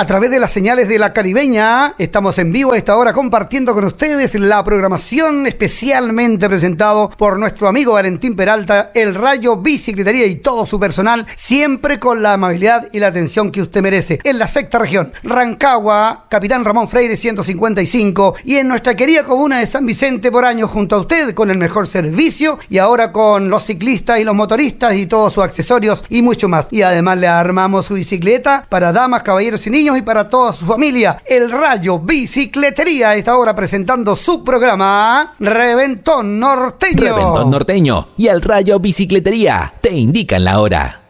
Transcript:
A través de las señales de la Caribeña, estamos en vivo a esta hora compartiendo con ustedes la programación especialmente presentado por nuestro amigo Valentín Peralta, el Rayo Bicicletería y todo su personal, siempre con la amabilidad y la atención que usted merece. En la sexta región, Rancagua, Capitán Ramón Freire 155, y en nuestra querida comuna de San Vicente por años, junto a usted con el mejor servicio, y ahora con los ciclistas y los motoristas y todos sus accesorios y mucho más. Y además le armamos su bicicleta para damas, caballeros y niños y para toda su familia. El Rayo Bicicletería a esta hora presentando su programa Reventón Norteño. Reventón Norteño y el Rayo Bicicletería te indican la hora.